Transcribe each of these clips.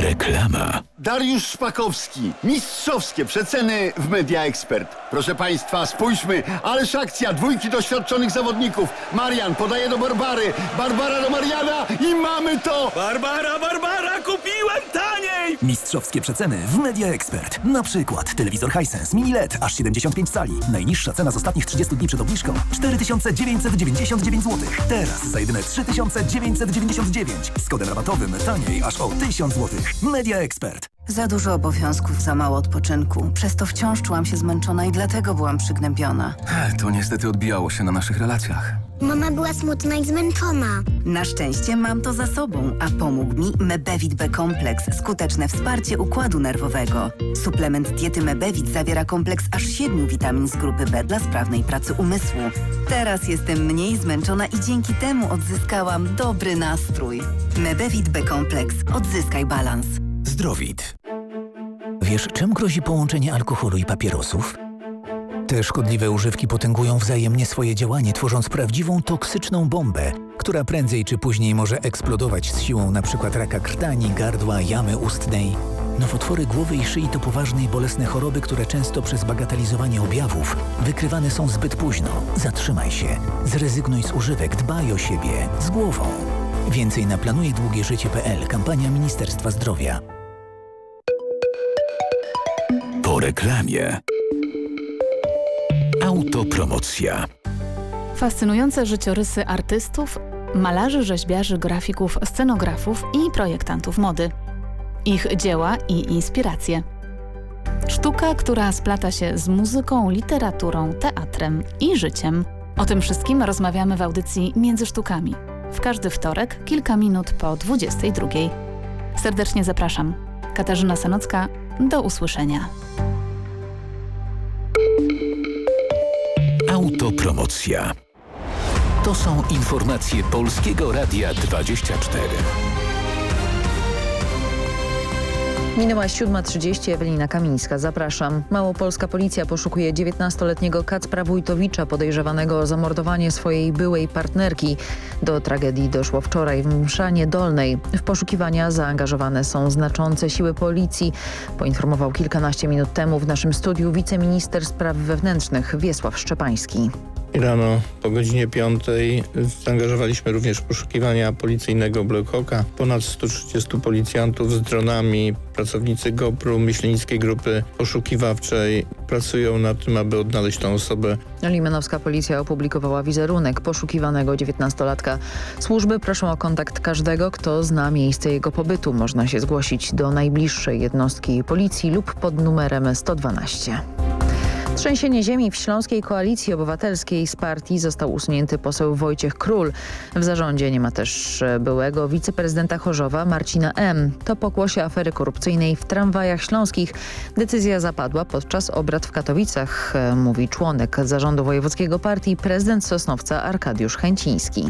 Reklama. Dariusz Szpakowski. Mistrzowskie przeceny w Media Expert. Proszę Państwa, spójrzmy. Ależ akcja. Dwójki doświadczonych zawodników. Marian podaje do Barbary. Barbara do Mariana i mamy to! Barbara, kupiłem taniej! Mistrzowskie przeceny w Media Expert. Na przykład telewizor Hisense Mini LED aż 75 cali. Najniższa cena z ostatnich 30 dni przed obniżką 4999 zł. Teraz za jedyne 3999. Z kodem rabatowym taniej aż o 1000 zł. Media Expert. Za dużo obowiązków, za mało odpoczynku. Przez to wciąż czułam się zmęczona i dlatego byłam przygnębiona. To niestety odbijało się na naszych relacjach. Mama była smutna i zmęczona. Na szczęście mam to za sobą, a pomógł mi Mebevit B-kompleks. Skuteczne wsparcie układu nerwowego. Suplement diety Mebevit zawiera kompleks aż 7 witamin z grupy B dla sprawnej pracy umysłu. Teraz jestem mniej zmęczona i dzięki temu odzyskałam dobry nastrój. Mebevit B-kompleks. Odzyskaj balans. Zdrowit. Wiesz, czym grozi połączenie alkoholu i papierosów? Te szkodliwe używki potęgują wzajemnie swoje działanie, tworząc prawdziwą toksyczną bombę, która prędzej czy później może eksplodować z siłą np. raka krtani, gardła, jamy ustnej. Nowotwory głowy i szyi to poważne i bolesne choroby, które często przez bagatelizowanie objawów wykrywane są zbyt późno. Zatrzymaj się, zrezygnuj z używek, dbaj o siebie, z głową. Więcej na planujedługieżycie.pl. Kampania Ministerstwa Zdrowia. Po reklamie. Autopromocja. Fascynujące życiorysy artystów, malarzy, rzeźbiarzy, grafików, scenografów i projektantów mody. Ich dzieła i inspiracje. Sztuka, która splata się z muzyką, literaturą, teatrem i życiem. O tym wszystkim rozmawiamy w audycji Między Sztukami. W każdy wtorek, kilka minut po 22. Serdecznie zapraszam. Katarzyna Sanocka, do usłyszenia. Autopromocja. To są informacje Polskiego Radia 24. Minęła 7:30, Ewelina Kamińska. Zapraszam. Małopolska policja poszukuje 19-letniego Kacpra Wójtowicza podejrzewanego o zamordowanie swojej byłej partnerki. Do tragedii doszło wczoraj w Mszanie Dolnej. W poszukiwania zaangażowane są znaczące siły policji. Poinformował kilkanaście minut temu w naszym studiu wiceminister spraw wewnętrznych Wiesław Szczepański. Rano po godzinie 5 zaangażowaliśmy również w poszukiwania policyjnego Black Hawka. Ponad 130 policjantów z dronami, pracownicy GoPro, myślenickiej grupy poszukiwawczej pracują nad tym, aby odnaleźć tę osobę. Limanowska policja opublikowała wizerunek poszukiwanego 19-latka. Służby proszą o kontakt każdego, kto zna miejsce jego pobytu. Można się zgłosić do najbliższej jednostki policji lub pod numerem 112. Trzęsienie ziemi w Śląskiej Koalicji Obywatelskiej z partii został usunięty poseł Wojciech Król. W zarządzie nie ma też byłego wiceprezydenta Chorzowa Marcina M. To pokłosie afery korupcyjnej w tramwajach śląskich. Decyzja zapadła podczas obrad w Katowicach, mówi członek zarządu wojewódzkiego partii, prezydent Sosnowca Arkadiusz Chęciński.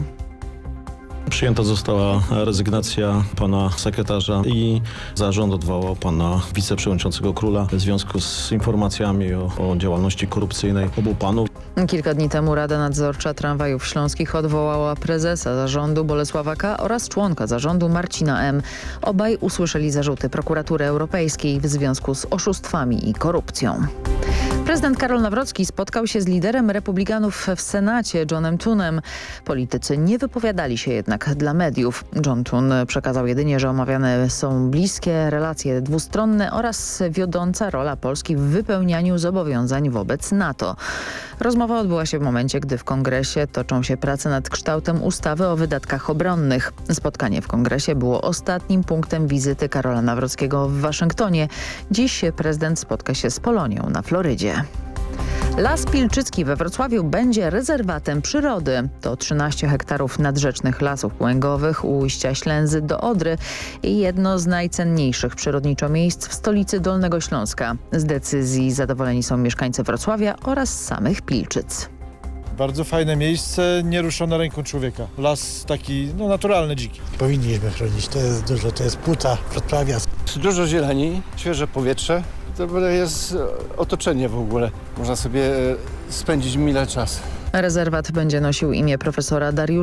Przyjęta została rezygnacja pana sekretarza i zarząd odwołał pana wiceprzewodniczącego Króla w związku z informacjami o działalności korupcyjnej obu panów. Kilka dni temu Rada Nadzorcza Tramwajów Śląskich odwołała prezesa zarządu Bolesława K. oraz członka zarządu Marcina M. Obaj usłyszeli zarzuty prokuratury europejskiej w związku z oszustwami i korupcją. Prezydent Karol Nawrocki spotkał się z liderem republikanów w Senacie, Johnem Thunnem. Politycy nie wypowiadali się jednak dla mediów. John Thun przekazał jedynie, że omawiane są bliskie relacje dwustronne oraz wiodąca rola Polski w wypełnianiu zobowiązań wobec NATO. Rozmowa odbyła się w momencie, gdy w Kongresie toczą się prace nad kształtem ustawy o wydatkach obronnych. Spotkanie w Kongresie było ostatnim punktem wizyty Karola Nawrockiego w Waszyngtonie. Dziś prezydent spotka się z Polonią na Florydzie. Las Pilczycki we Wrocławiu będzie rezerwatem przyrody. To 13 hektarów nadrzecznych lasów łęgowych u ujścia Ślęzy do Odry i jedno z najcenniejszych przyrodniczo miejsc w stolicy Dolnego Śląska. Z decyzji zadowoleni są mieszkańcy Wrocławia oraz samych Pilczyc. Bardzo fajne miejsce, nieruszone ręką człowieka. Las taki naturalny, dziki. Powinniśmy chronić, to jest dużo, to jest płuta Wrocławia. Dużo zieleni, świeże powietrze. To jest otoczenie w ogóle. Można sobie spędzić mile czas. Rezerwat będzie nosił imię profesora Dariusza